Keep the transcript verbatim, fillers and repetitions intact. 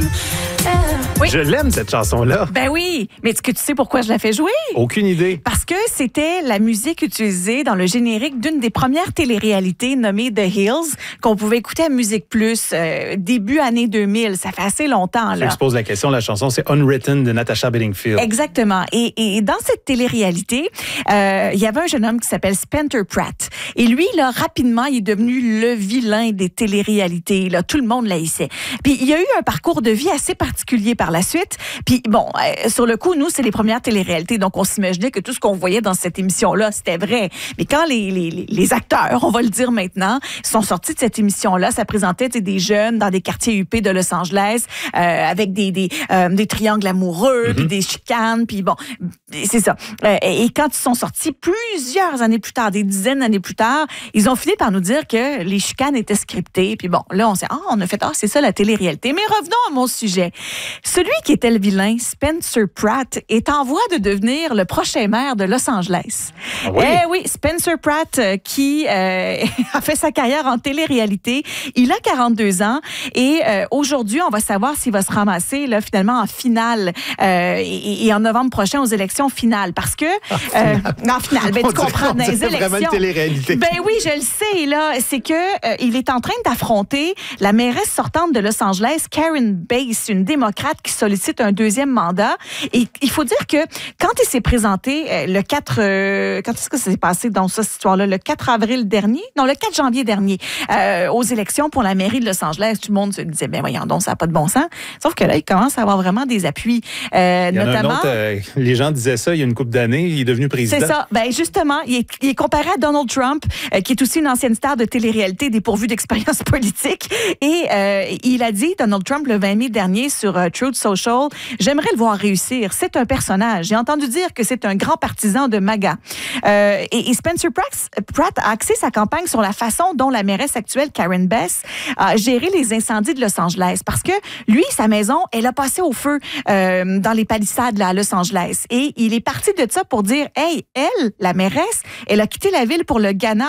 Oui. Je l'aime, cette chanson-là. Ben oui, mais est-ce que tu sais pourquoi je la fais jouer? Aucune idée. Parce que c'était la musique utilisée dans le générique d'une des premières téléréalités nommée The Hills, qu'on pouvait écouter à Musique Plus, euh, début année deux mille. Ça fait assez longtemps, là. Je pose la question, la chanson, c'est Unwritten de Natasha Bedingfield. Exactement. Et, et dans cette télé-réalité, euh, il y avait un jeune homme qui s'appelle Spencer Pratt. Et lui, là, rapidement, il est devenu le vilain des télé-réalités. Là, tout le monde l'haïssait. Puis il y a eu un parcours de vie assez particulier par la suite. Puis bon, euh, sur le coup, nous, c'est les premières télé-réalités, donc on s'imaginait que tout ce qu'on voyait dans cette émission-là, c'était vrai. Mais quand les, les, les acteurs, on va le dire maintenant, sont sortis de cette émission-là, ça présentait des jeunes dans des quartiers huppés de Los Angeles, euh, avec des, des, euh, des triangles amoureux, mm-hmm. puis des chicanes, puis bon, c'est ça. Euh, et quand ils sont sortis plusieurs années plus tard, des dizaines d'années plus tard, ils ont fini par nous dire que les chicanes étaient scriptées. Puis bon, là, on s'est ah, on a fait, ah, c'est ça la télé-réalité. Mais revenons à mon sujet. Celui qui était le vilain, Spencer Pratt, est en voie de devenir le prochain maire de Los Angeles. Ah oui? Eh oui, Spencer Pratt, euh, qui euh, a fait sa carrière en télé-réalité. Il a quarante-deux ans et euh, aujourd'hui, on va savoir s'il va se ramasser là, finalement en finale euh, et, et en novembre prochain aux élections finales. Parce que... Euh, en finale, ben, tu comprends, dans les élections... vraiment une télé-réalité. Ben oui, je le sais, là. C'est que euh, il est en train d'affronter la mairesse sortante de Los Angeles, Karen Bass, une démocrate qui sollicite un deuxième mandat. Et il faut dire que quand il s'est présenté euh, le quatre... Euh, quand est-ce que ça s'est passé dans cette histoire-là? Le quatre avril dernier? Non, le quatre janvier dernier, euh, aux élections pour la mairie de Los Angeles, tout le monde se disait, ben voyons donc, ça n'a pas de bon sens. Sauf que là, il commence à avoir vraiment des appuis. Euh, il y en notamment, a un autre, euh, les gens disaient ça il y a une couple d'années, il est devenu président. C'est ça. Ben justement, il est, il est comparé à Donald Trump, euh, qui est aussi une ancienne star de télé-réalité dépourvue d'expérience politique. Et euh, il a dit, Donald Trump, le vingt mai dernier sur euh, Truth Social, « J'aimerais le voir réussir. C'est un personnage. J'ai entendu dire que c'est un grand partisan de MAGA. Euh, » et, et Spencer Pratt, Pratt a axé sa campagne sur la façon dont la mairesse actuelle, Karen Bass, a géré les incendies de Los Angeles. Parce que lui, sa maison, elle a passé au feu euh, dans les palissades là, à Los Angeles. Et il est parti de ça pour dire, « Hey, elle, la mairesse, elle a quitté la ville pour le Ghana